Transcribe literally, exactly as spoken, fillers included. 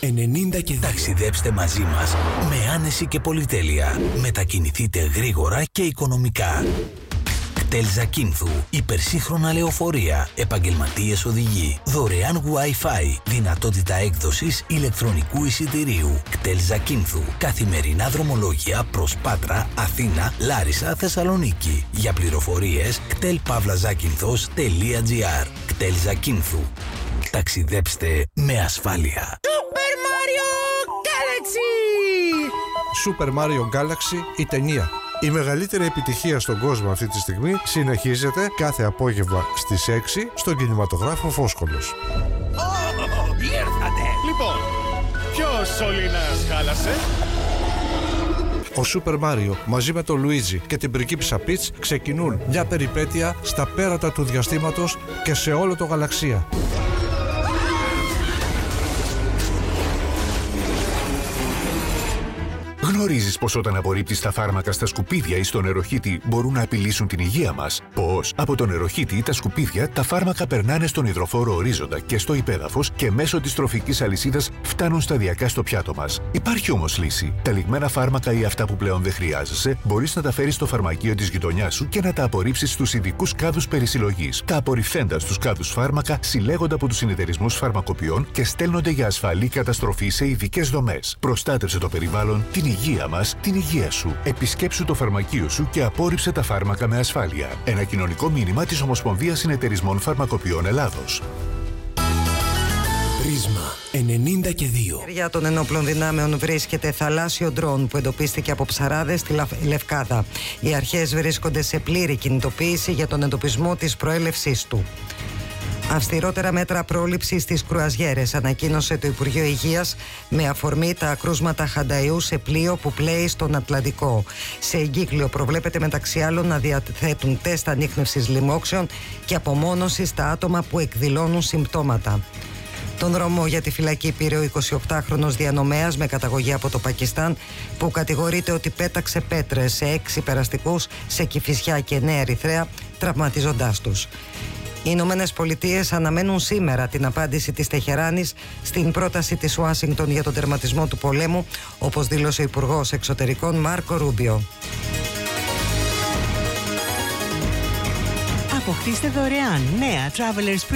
ενενήντα και δύο. Ταξιδέψτε μαζί μας με άνεση και πολυτέλεια. Μετακινηθείτε γρήγορα και οικονομικά. κτέλ Ζακίνθου, υπερσύγχρονα λεωφορεία, επαγγελματίες οδηγοί, δωρεάν Wi-Fi, δυνατότητα έκδοσης ηλεκτρονικού εισιτηρίου. κτέλ Ζακίνθου, καθημερινά δρομολόγια προς Πάτρα, Αθήνα, Λάρισα, Θεσσαλονίκη. Για πληροφορίες κτέλ παύλα ζάκυνθος τελεία τζι άρ. κτέλ Ζακίνθου. Ταξιδέψτε με ασφάλεια. Super Mario Galaxy! Super Mario Galaxy, η ταινία. Η μεγαλύτερη επιτυχία στον κόσμο αυτή τη στιγμή συνεχίζεται κάθε απόγευμα στις έξι στον κινηματογράφο Φόσκολος. Oh, ήρθατε! Λοιπόν, ποιος σωλήνας χάλασε? Ο Super Mario μαζί με τον Λουίτζι και την πριγκίπισσα Πιτς ξεκινούν μια περιπέτεια στα πέρατα του διαστήματος και σε όλο το γαλαξία. Γνωρίζεις πως όταν απορρίπτεις τα φάρμακα στα σκουπίδια ή στο νεροχύτη μπορούν να απειλήσουν την υγεία μας? Πώς? Από το νεροχύτη ή τα σκουπίδια τα φάρμακα περνάνε στον υδροφόρο ορίζοντα και στο υπέδαφος και μέσω της τροφικής αλυσίδας φτάνουν σταδιακά στο πιάτο μας. Υπάρχει όμως λύση. Τα λιγμένα φάρμακα ή αυτά που πλέον δεν χρειάζεσαι μπορείς να τα φέρεις στο φαρμακείο της γειτονιάς σου και να τα απορρίψεις στους ειδικούς κάδους περισυλλογής. Τα απορριφθέντα στους κάδους φάρμακα συλλέγονται από τους συνεταιρισμούς φαρμακοποιών και στέλνονται για ασφαλή καταστροφή σε ειδικές δομές. Προστάτευσε το περιβάλλον, την υγεία μας, την υγεία σου. Επισκέψου το φαρμακείο σου και απόρριψε τα φάρμακα με ασφάλεια. Ένα κοινωνικό μήνυμα της Ομοσπονδίας Συνεταιρισμών Φαρμακοποιών Ελλάδος. Πρίσμα ενενήντα και δύο. Για των ενόπλων δυνάμεων βρίσκεται θαλάσσιο ντρόν που εντοπίστηκε από ψαράδες στη Λευκάδα. Οι αρχές βρίσκονται σε πλήρη κινητοποίηση για τον εντοπισμό της προέλευσής του. Αυστηρότερα μέτρα πρόληψης στις κρουαζιέρες, ανακοίνωσε το Υπουργείο Υγείας με αφορμή τα κρούσματα χανταϊού σε πλοίο που πλέει στον Ατλαντικό. Σε εγκύκλιο προβλέπεται μεταξύ άλλων να διαθέτουν τεστ ανίχνευσης λοιμόξεων και απομόνωση στα άτομα που εκδηλώνουν συμπτώματα. Τον δρόμο για τη φυλακή πήρε ο εικοσιοκτάχρονος διανομέας με καταγωγή από το Πακιστάν που κατηγορείται ότι πέταξε πέτρες σε έξι περαστικούς σε Κηφισιά και Νέα Ερυθρέα, τραυματίζοντάς τους. Οι Ηνωμένες Πολιτείες αναμένουν σήμερα την απάντηση της Τεχεράνης στην πρόταση της Ουάσιγκτον για τον τερματισμό του πολέμου, όπως δήλωσε ο Υπουργός Εξωτερικών Μάρκο Ρούμπιο. Αποκτήστε δωρεάν νέα Travelers